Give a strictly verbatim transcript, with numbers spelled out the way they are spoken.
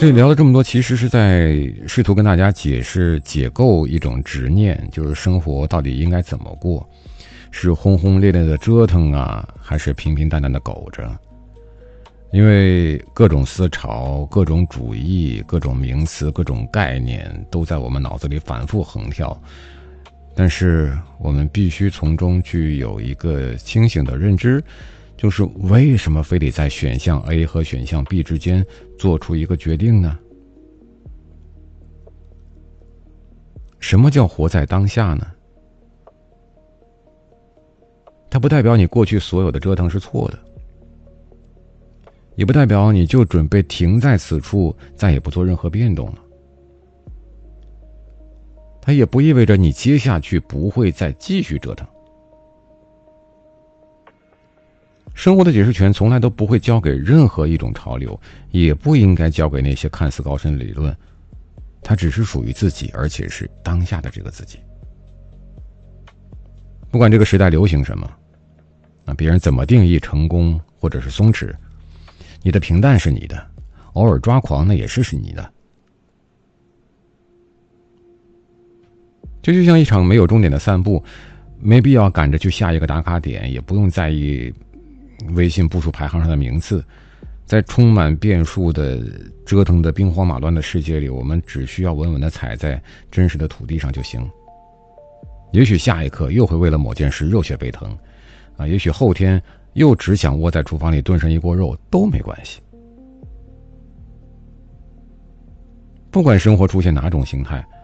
所以聊了这么多，其实是在试图跟大家解释解构一种执念，就是生活到底应该怎么过，是轰轰烈烈的折腾啊，还是平平淡淡的苟着。因为各种思潮、各种主义、各种名词、各种概念都在我们脑子里反复横跳，但是我们必须从中去有一个清醒的认知，就是为什么非得在选项 A 和选项 B 之间做出一个决定呢？什么叫活在当下呢？它不代表你过去所有的折腾是错的，也不代表你就准备停在此处，再也不做任何变动了。它也不意味着你接下去不会再继续折腾。生活的解释权从来都不会交给任何一种潮流，也不应该交给那些看似高深的理论，它只是属于自己，而且是当下的这个自己。不管这个时代流行什么，啊，别人怎么定义成功或者是松弛，你的平淡是你的，偶尔抓狂那也是是你的。这就像一场没有终点的散步，没必要赶着去下一个打卡点，也不用在意微信步数排行上的名次。在充满变数的折腾的兵荒马乱的世界里，我们只需要稳稳地踩在真实的土地上就行。也许下一刻又会为了某件事热血沸腾啊，也许后天又只想窝在厨房里炖上一锅肉，都没关系。不管生活出现哪种形态，